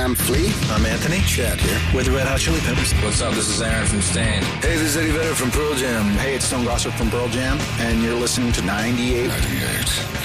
I'm Flea. I'm Anthony. Chad here. We're the Red Hot Chili Peppers. What's up? This is Aaron from Stain. Hey, this is Eddie Vedder from Pearl Jam. Hey, it's Stone Gossard from Pearl Jam, and you're listening to 98.